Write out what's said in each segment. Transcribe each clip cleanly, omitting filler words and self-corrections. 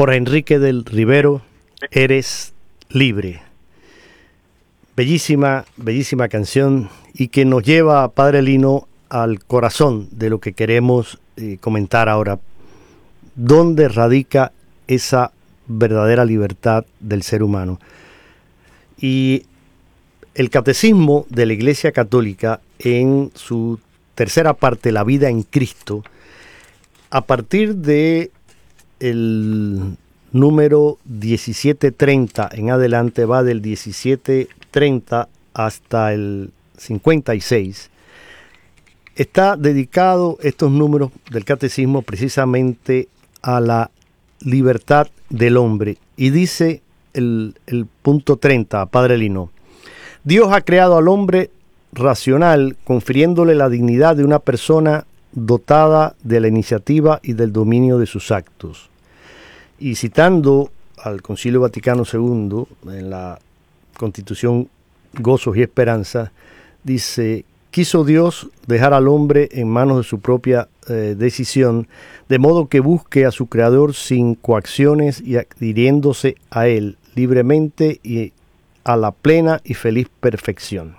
Jorge Enrique del Rivero, Eres Libre. Bellísima, bellísima canción y que nos lleva, Padre Lino, al corazón de lo que queremos comentar ahora. ¿Dónde radica esa verdadera libertad del ser humano? Y el Catecismo de la Iglesia Católica, en su tercera parte, La vida en Cristo, a partir de el número 1730 en adelante, va del 1730 hasta el 56, está dedicado estos números del Catecismo precisamente a la libertad del hombre. Y dice el punto 30, Padre Lino: Dios ha creado al hombre racional, confiriéndole la dignidad de una persona dotada de la iniciativa y del dominio de sus actos. Y citando al Concilio Vaticano II, en la Constitución Gozos y Esperanza, dice: quiso Dios dejar al hombre en manos de su propia decisión, de modo que busque a su Creador sin coacciones y adhiriéndose a Él libremente y a la plena y feliz perfección.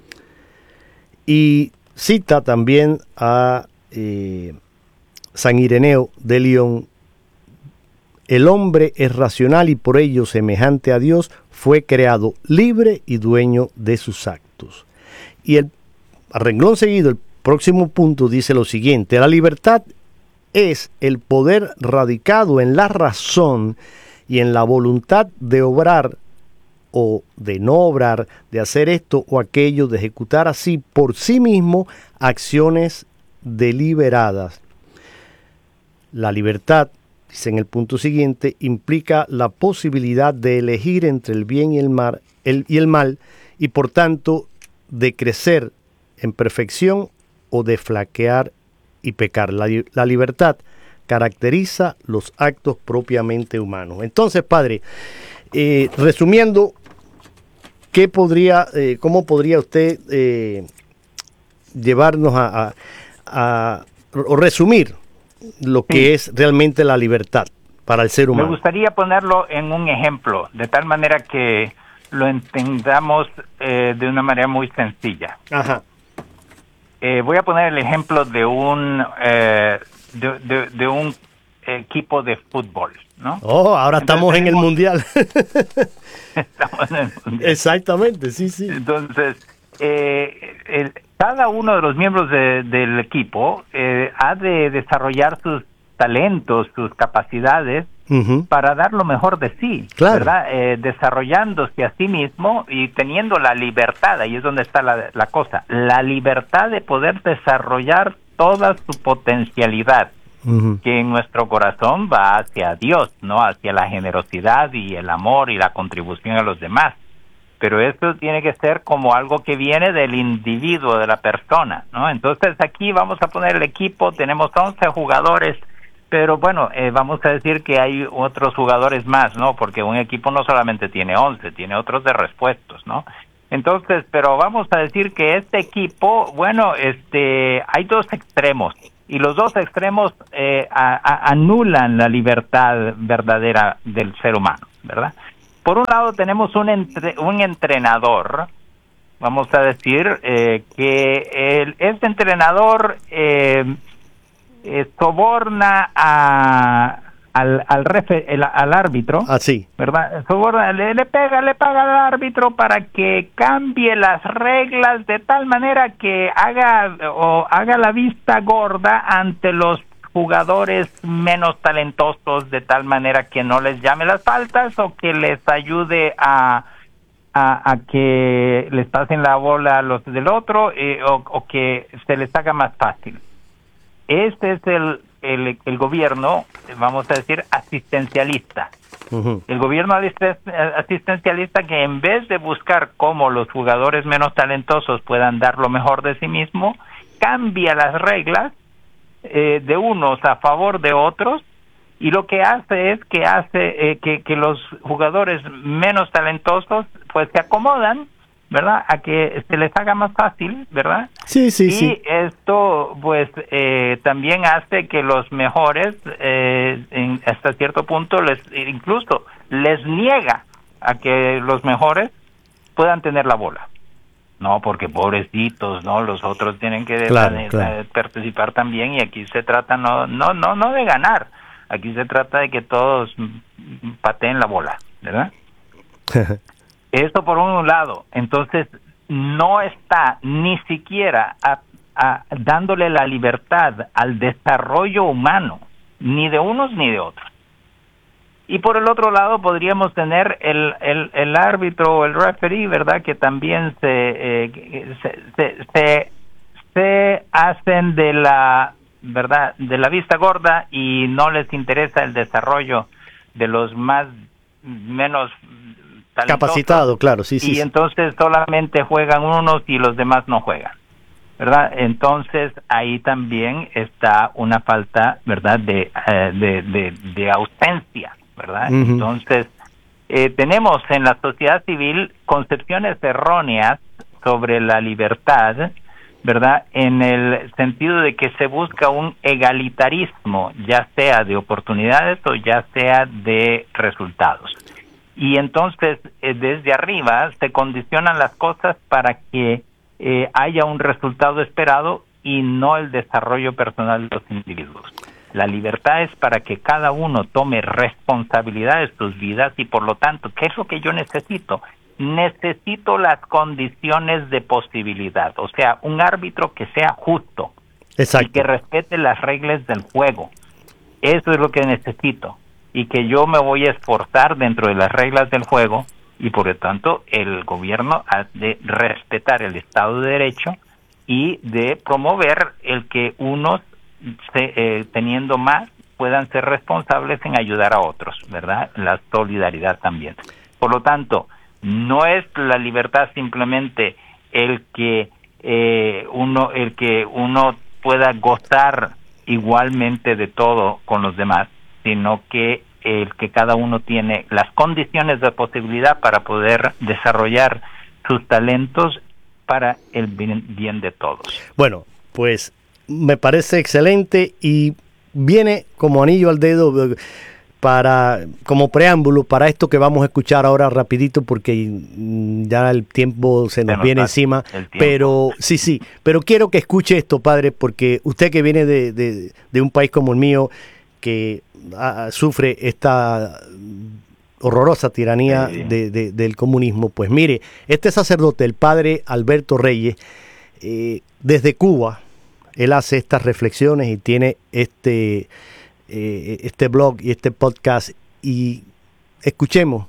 Y cita también a San Ireneo de León: el hombre es racional y por ello, semejante a Dios, fue creado libre y dueño de sus actos. Y el a renglón seguido, el próximo punto dice lo siguiente: la libertad es el poder radicado en la razón y en la voluntad de obrar o de no obrar, de hacer esto o aquello, de ejecutar así por sí mismo acciones deliberadas. La libertad, dice en el punto siguiente, implica la posibilidad de elegir entre el bien y el mal, y por tanto de crecer en perfección o de flaquear y pecar. La libertad caracteriza los actos propiamente humanos. Entonces, Padre, resumiendo, ¿cómo podría usted llevarnos o resumir lo que es realmente la libertad para el ser humano? Me gustaría ponerlo en un ejemplo, de tal manera que lo entendamos de una manera muy sencilla. Ajá. Voy a poner el ejemplo de un equipo de fútbol, ¿no? Oh, ahora estamos en el Mundial. Estamos en el Mundial. Exactamente, sí. Entonces, cada uno de los miembros del equipo ha de desarrollar sus talentos, sus capacidades, para dar lo mejor de sí, claro, ¿verdad? Desarrollándose a sí mismo y teniendo la libertad, ahí es donde está la cosa, la libertad de poder desarrollar toda su potencialidad, que en nuestro corazón va hacia Dios, ¿no? Hacia la generosidad y el amor y la contribución a los demás. Pero esto tiene que ser como algo que viene del individuo, de la persona, ¿no? Entonces aquí vamos a poner el equipo, tenemos 11 jugadores, pero bueno, vamos a decir que hay otros jugadores más, ¿no? Porque un equipo no solamente tiene 11, tiene otros de repuestos, ¿no? Entonces, pero vamos a decir que este equipo, bueno, hay dos extremos, y los dos extremos anulan la libertad verdadera del ser humano, ¿verdad? Por un lado tenemos un entrenador, vamos a decir, que este entrenador soborna al árbitro, sí, ¿verdad? Soborna, le paga al árbitro para que cambie las reglas de tal manera que haga la vista gorda ante los jugadores menos talentosos, de tal manera que no les llame las faltas o que les ayude a que les pasen la bola a los del otro, o que se les haga más fácil. Este es el gobierno, vamos a decir, asistencialista. El gobierno asistencialista, que en vez de buscar cómo los jugadores menos talentosos puedan dar lo mejor de sí mismo, cambia las reglas de unos a favor de otros, y lo que hace es que los jugadores menos talentosos pues se acomodan ¿verdad? A que se les haga más fácil, ¿verdad? Sí. Y esto, pues, también hace que los mejores, hasta cierto punto, incluso les niega a que los mejores puedan tener la bola. No, porque pobrecitos, ¿no? Los otros tienen que participar también, y aquí se trata no de ganar. Aquí se trata de que todos pateen la bola, ¿verdad? Esto por un lado. Entonces, no está ni siquiera dándole la libertad al desarrollo humano, ni de unos ni de otros. Y por el otro lado podríamos tener el árbitro o el referee, ¿verdad? Que también se hacen de la, ¿verdad?, de la vista gorda, y no les interesa el desarrollo de los menos talentosos, capacitado, claro, sí. Y entonces solamente juegan unos y los demás no juegan, ¿verdad? Entonces ahí también está una falta, ¿verdad?, de ausencia, ¿verdad? Uh-huh. Entonces tenemos en la sociedad civil concepciones erróneas sobre la libertad, ¿verdad?, en el sentido de que se busca un egalitarismo, ya sea de oportunidades o ya sea de resultados. Y entonces desde arriba se condicionan las cosas para que haya un resultado esperado y no el desarrollo personal de los individuos. La libertad es para que cada uno tome responsabilidad de sus vidas, y por lo tanto, ¿qué es lo que yo necesito? Necesito las condiciones de posibilidad, o sea, un árbitro que sea justo. Exacto. Y que respete las reglas del juego. Eso es lo que necesito, y que yo me voy a esforzar dentro de las reglas del juego, y por lo tanto el gobierno ha de respetar el Estado de Derecho y de promover el que unos, teniendo más, puedan ser responsables en ayudar a otros, ¿verdad? La solidaridad también. Por lo tanto, no es la libertad simplemente el que uno pueda gozar igualmente de todo con los demás, sino que el que cada uno tiene las condiciones de posibilidad para poder desarrollar sus talentos para el bien de todos. Bueno, pues me parece excelente y viene como anillo al dedo como preámbulo para esto que vamos a escuchar ahora rapidito, porque ya el tiempo se nos viene encima, pero pero quiero que escuche esto, padre, porque usted que viene de un país como el mío, que sufre esta horrorosa tiranía del comunismo, pues mire, este sacerdote, el padre Alberto Reyes, desde Cuba, él hace estas reflexiones y tiene este blog y este podcast, y escuchemos.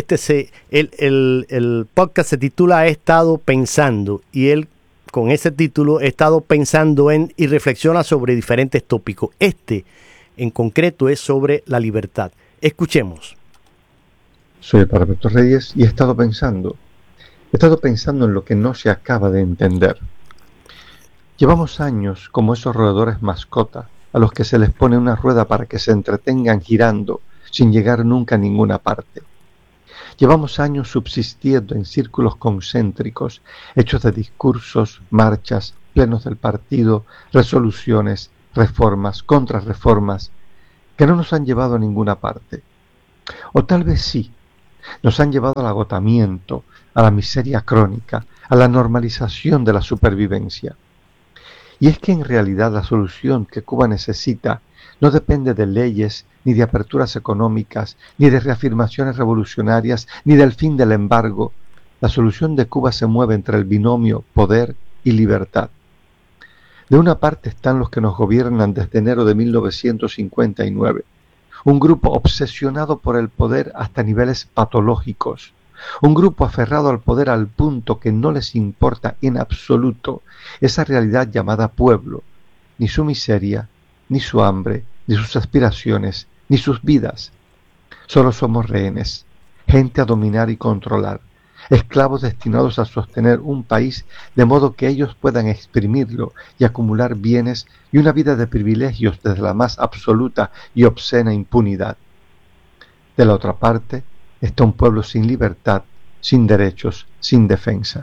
El podcast se titula He estado pensando, y él con ese título, he estado pensando en, y reflexiona sobre diferentes tópicos. En concreto es sobre la libertad. Escuchemos. Soy el padre Alberto Reyes y he estado pensando en lo que no se acaba de entender. Llevamos años como esos roedores mascota a los que se les pone una rueda para que se entretengan girando sin llegar nunca a ninguna parte. Llevamos años subsistiendo en círculos concéntricos hechos de discursos, marchas, plenos del partido, resoluciones, reformas, contrarreformas, que no nos han llevado a ninguna parte. O tal vez sí, nos han llevado al agotamiento, a la miseria crónica, a la normalización de la supervivencia. Y es que en realidad la solución que Cuba necesita no depende de leyes, ni de aperturas económicas, ni de reafirmaciones revolucionarias, ni del fin del embargo. La solución de Cuba se mueve entre el binomio poder y libertad. De una parte están los que nos gobiernan desde enero de 1959, un grupo obsesionado por el poder hasta niveles patológicos, un grupo aferrado al poder al punto que no les importa en absoluto esa realidad llamada pueblo, ni su miseria, ni su hambre, ni sus aspiraciones, ni sus vidas. Solo somos rehenes, gente a dominar y controlar, esclavos destinados a sostener un país de modo que ellos puedan exprimirlo y acumular bienes y una vida de privilegios desde la más absoluta y obscena impunidad. De la otra parte está un pueblo sin libertad, sin derechos, sin defensa.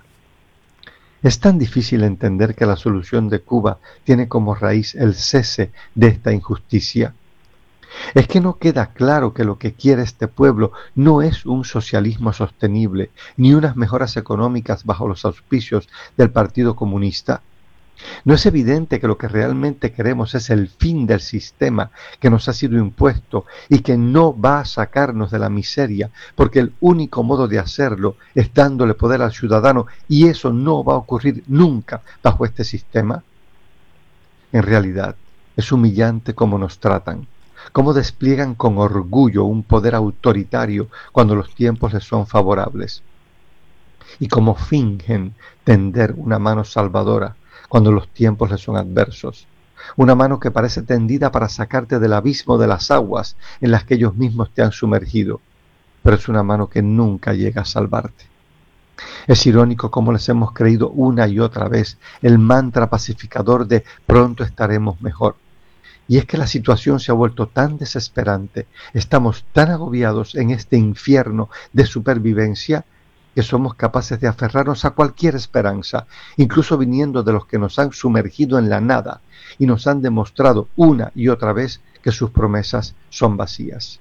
Es tan difícil entender que la solución de Cuba tiene como raíz el cese de esta injusticia. Es que no queda claro que lo que quiere este pueblo no es un socialismo sostenible, ni unas mejoras económicas bajo los auspicios del Partido Comunista. ¿No es evidente que lo que realmente queremos es el fin del sistema que nos ha sido impuesto y que no va a sacarnos de la miseria, porque el único modo de hacerlo es dándole poder al ciudadano, y eso no va a ocurrir nunca bajo este sistema? En realidad, es humillante cómo nos tratan, cómo despliegan con orgullo un poder autoritario cuando los tiempos les son favorables, y cómo fingen tender una mano salvadora cuando los tiempos les son adversos, una mano que parece tendida para sacarte del abismo de las aguas en las que ellos mismos te han sumergido, pero es una mano que nunca llega a salvarte. Es irónico cómo les hemos creído una y otra vez el mantra pacificador de pronto estaremos mejor. Y es que la situación se ha vuelto tan desesperante, estamos tan agobiados en este infierno de supervivencia, que somos capaces de aferrarnos a cualquier esperanza, incluso viniendo de los que nos han sumergido en la nada y nos han demostrado una y otra vez que sus promesas son vacías.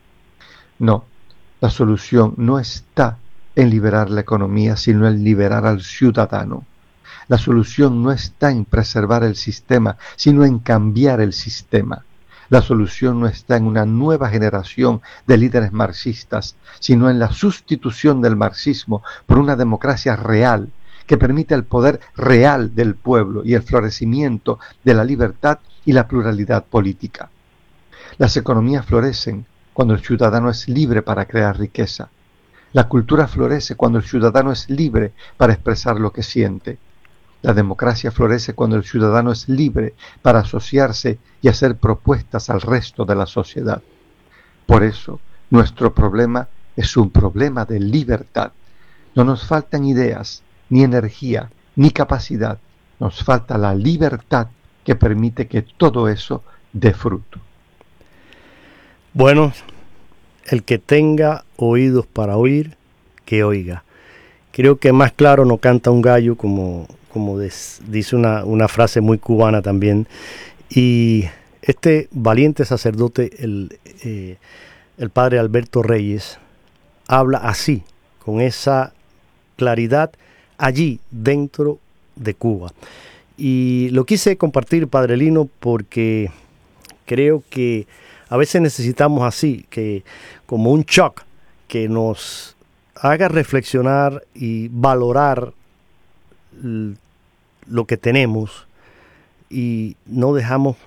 No, la solución no está en liberar la economía, sino en liberar al ciudadano. La solución no está en preservar el sistema, sino en cambiar el sistema. La solución no está en una nueva generación de líderes marxistas, sino en la sustitución del marxismo por una democracia real que permita el poder real del pueblo y el florecimiento de la libertad y la pluralidad política. Las economías florecen cuando el ciudadano es libre para crear riqueza. La cultura florece cuando el ciudadano es libre para expresar lo que siente. La democracia florece cuando el ciudadano es libre para asociarse y hacer propuestas al resto de la sociedad. Por eso, nuestro problema es un problema de libertad. No nos faltan ideas, ni energía, ni capacidad. Nos falta la libertad que permite que todo eso dé fruto. Bueno, el que tenga oídos para oír, que oiga. Creo que más claro no canta un gallo, como dice una frase muy cubana también. Y este valiente sacerdote, el padre Alberto Reyes, habla así, con esa claridad, allí dentro de Cuba. Y lo quise compartir, padre Lino, porque creo que a veces necesitamos así, que como un shock que nos haga reflexionar y valorar lo que tenemos y no dejarnos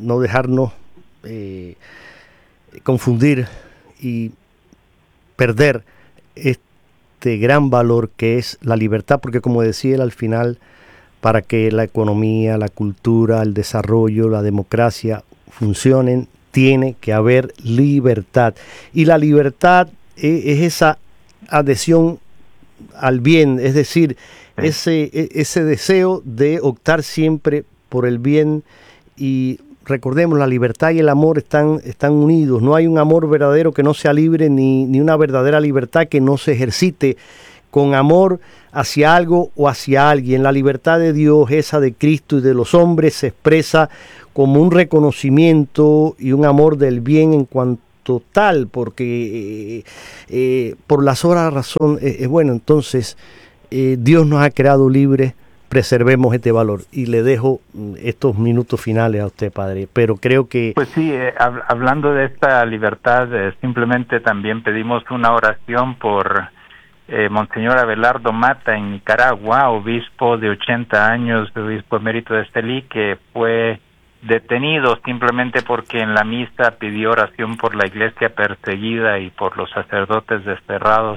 confundir y perder este gran valor que es la libertad, porque como decía él al final, para que la economía, la cultura, el desarrollo, la democracia funcionen, tiene que haber libertad. Y la libertad es esa adhesión al bien, es decir, ese deseo de optar siempre por el bien. Y recordemos, la libertad y el amor están unidos. No hay un amor verdadero que no sea libre, ni una verdadera libertad que no se ejercite con amor hacia algo o hacia alguien. La libertad de Dios, esa de Cristo y de los hombres, se expresa como un reconocimiento y un amor del bien en cuanto tal, porque por la sola razón es bueno. Entonces, Dios nos ha creado libres, preservemos este valor. Y le dejo estos minutos finales a usted, padre, pero creo que... Pues sí, hablando de esta libertad, simplemente también pedimos una oración por Monseñor Abelardo Mata en Nicaragua, obispo de 80 años, obispo emérito de Estelí, que fue detenido simplemente porque en la misa pidió oración por la iglesia perseguida y por los sacerdotes desterrados.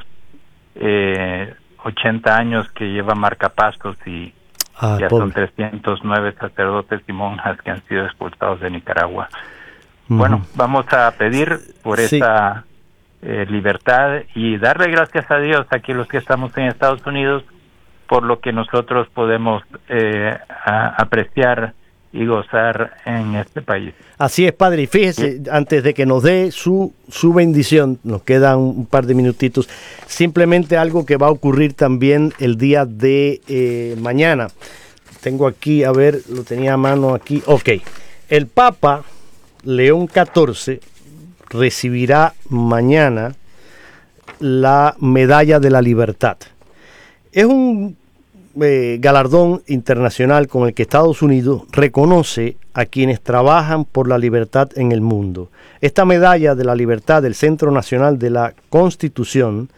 80 años que lleva marcapasos y ya son 309 sacerdotes y monjas que han sido expulsados de Nicaragua. Bueno, vamos a pedir por esa libertad y darle gracias a Dios aquí los que estamos en Estados Unidos por lo que nosotros podemos apreciar y gozar en este país. Así es, padre, y fíjese, antes de que nos dé su bendición, nos quedan un par de minutitos, simplemente algo que va a ocurrir también el día de mañana. Tengo aquí, a ver, lo tenía a mano aquí, ok, el Papa León XIV recibirá mañana la Medalla de la Libertad. Es un galardón internacional con el que Estados Unidos reconoce a quienes trabajan por la libertad en el mundo. Esta medalla de la libertad del Centro Nacional de la Constitución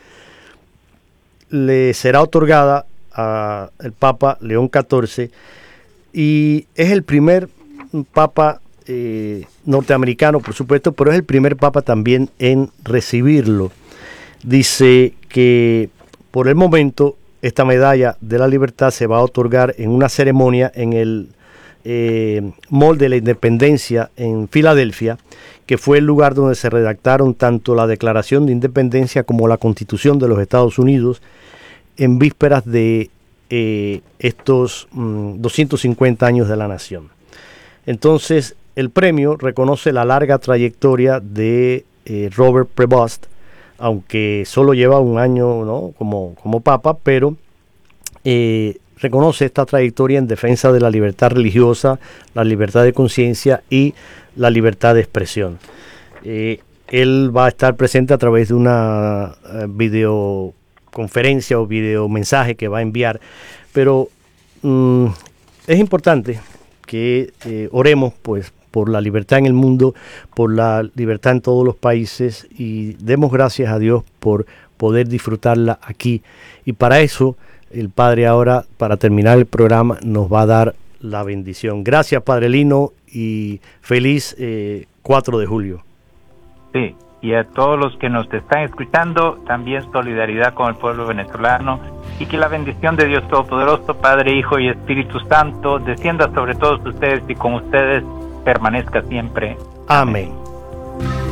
le será otorgada al Papa León XIV y es el primer Papa norteamericano, por supuesto, pero es el primer Papa también en recibirlo. Dice que por el momento esta medalla de la libertad se va a otorgar en una ceremonia en el Mall de la Independencia en Filadelfia, que fue el lugar donde se redactaron tanto la Declaración de Independencia como la Constitución de los Estados Unidos en vísperas de estos 250 años de la nación. Entonces, el premio reconoce la larga trayectoria de Robert Prevost, aunque solo lleva un año, ¿no?, como papa, pero reconoce esta trayectoria en defensa de la libertad religiosa, la libertad de conciencia y la libertad de expresión. Él va a estar presente a través de una videoconferencia o videomensaje que va a enviar, pero es importante que oremos pues por la libertad en el mundo, por la libertad en todos los países y demos gracias a Dios por poder disfrutarla aquí. Y para eso el Padre ahora, para terminar el programa, nos va a dar la bendición. Gracias, Padre Lino, y feliz 4 de julio. Sí, y a todos los que nos están escuchando, también solidaridad con el pueblo venezolano y que la bendición de Dios Todopoderoso, Padre, Hijo y Espíritu Santo, descienda sobre todos ustedes y con ustedes permanezca siempre. Amén.